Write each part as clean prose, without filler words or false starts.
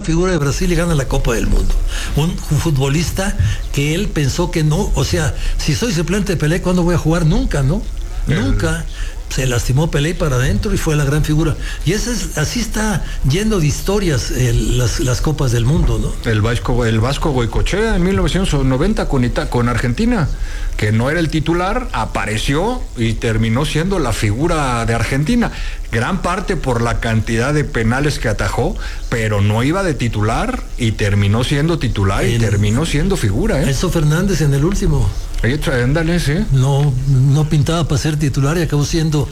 figura de Brasil y gana la Copa del Mundo. Un futbolista que él pensó que no, o sea, si soy suplente de Pelé, ¿cuándo voy a jugar? Nunca, ¿no? Nunca. Se lastimó Pelé para adentro y fue la gran figura. Y así está yendo de historias las Copas del Mundo, ¿no? El Vasco Goicoechea en 1990 con Argentina, que no era el titular, apareció y terminó siendo la figura de Argentina. Gran parte por la cantidad de penales que atajó, pero no iba de titular y terminó siendo titular y terminó siendo figura, ¿eh? Enzo Fernández en el último. Ándale, sí. No pintaba para ser titular y acabó siendo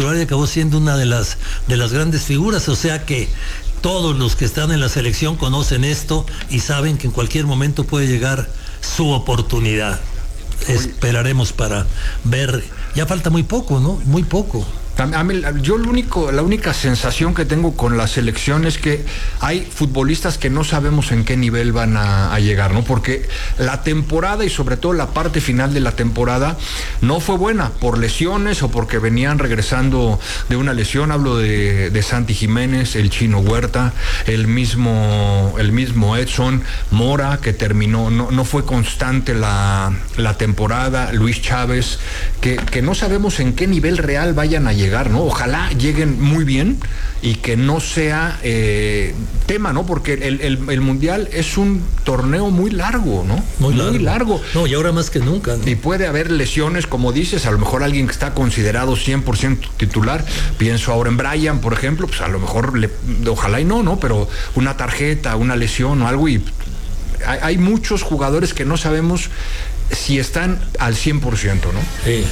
una de las grandes figuras. O sea que todos los que están en la selección conocen esto y saben que en cualquier momento puede llegar su oportunidad. Esperaremos para ver. Ya falta muy poco, ¿no? Muy poco. Yo la única sensación que tengo con la selección es que hay futbolistas que no sabemos en qué nivel van a llegar, ¿no? Porque la temporada y sobre todo la parte final de la temporada no fue buena por lesiones o porque venían regresando de una lesión. Hablo de Santi Jiménez, el Chino Huerta, el mismo Edson, Mora, que terminó, no fue constante la temporada, Luis Chávez, que no sabemos en qué nivel real vayan a llegar, ¿no? Ojalá lleguen muy bien y que no sea tema, ¿no? Porque el Mundial es un torneo muy largo, ¿no? Muy largo. No, y ahora más que nunca, ¿no? Y puede haber lesiones, como dices, a lo mejor alguien que está considerado 100% titular, pienso ahora en Brian, por ejemplo, pues a lo mejor ojalá y no, pero una tarjeta, una lesión o algo, y hay muchos jugadores que no sabemos si están al 100%, ¿no? Sí.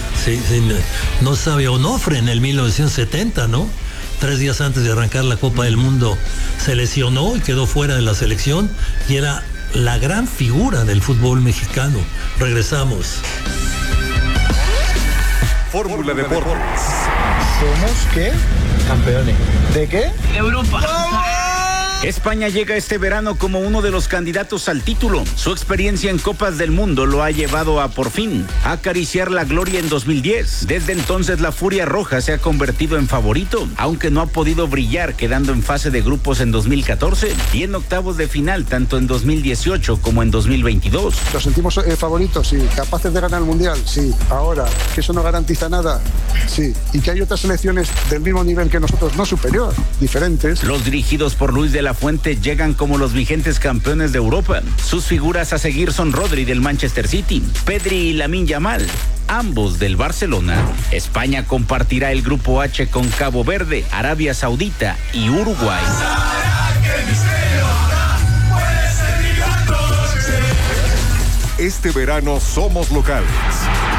No sabe Onofre en el 1970, ¿no? 3 días antes de arrancar la Copa del Mundo se lesionó y quedó fuera de la selección y era la gran figura del fútbol mexicano. Regresamos. Fórmula Deportes. ¿Somos qué? Campeones. ¿De qué? De Europa. ¡Vamos! España llega este verano como uno de los candidatos al título. Su experiencia en Copas del Mundo lo ha llevado a, por fin, acariciar la gloria en 2010. Desde entonces la Furia Roja se ha convertido en favorito, aunque no ha podido brillar, quedando en fase de grupos en 2014 y en octavos de final tanto en 2018 como en 2022. ¿Los sentimos favoritos? Sí. ¿Capaces de ganar el Mundial? Sí. Ahora, ¿que eso no garantiza nada? Sí. ¿Y que hay otras selecciones del mismo nivel que nosotros, no superior, diferentes? Los dirigidos por Luis de la Fuente llegan como los vigentes campeones de Europa. Sus figuras a seguir son Rodri del Manchester City, Pedri y Lamine Yamal, ambos del Barcelona. España compartirá el grupo H con Cabo Verde, Arabia Saudita y Uruguay. Este verano somos locales.